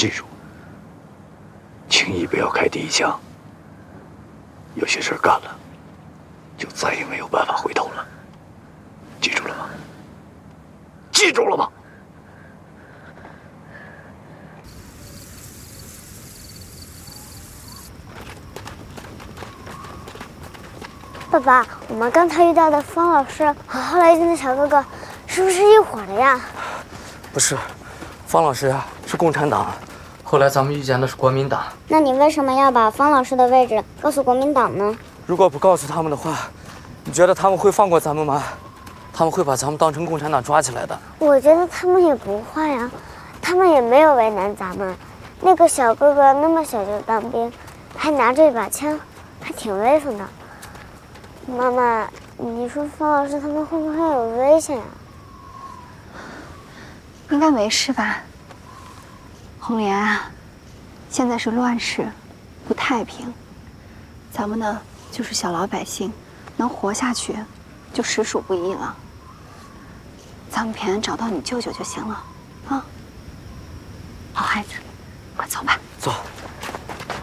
记住，轻易不要开第一枪。有些事干了，就再也没有办法回头了。记住了吗？记住了吗？ 爸爸，我们刚才遇到的方老师和后来见的小哥哥，是不是一伙的呀？ 不是，方老师呀是共产党，后来咱们遇见的是国民党。 那你为什么要把方老师的位置告诉国民党呢？ 如果不告诉他们的话，你觉得他们会放过咱们吗？他们会把咱们当成共产党抓起来的。 我觉得他们也不会啊，他们也没有为难咱们。那个小哥哥那么小就当兵，还拿着一把枪，还挺威风的。妈妈，你说方老师他们会不会有危险啊？ 应该没事吧？红莲啊，现在是乱世，不太平。咱们呢，就是小老百姓，能活下去，就实属不易了。咱们平安找到你舅舅就行了，啊！好孩子，快走吧。 走。